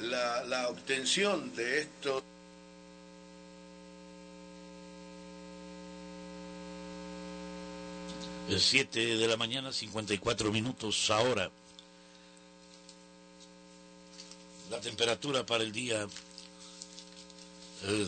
la obtención de estos 7 de la mañana, 54 minutos ahora. La temperatura para el día